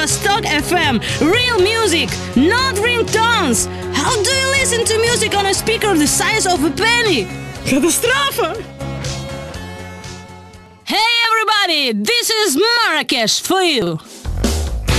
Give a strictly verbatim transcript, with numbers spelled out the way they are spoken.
Vladivostok F M. Real music, not ringtones. How do you listen to music on a speaker the size of a penny? Катастрофа! Hey everybody, this is Marrakesh for you.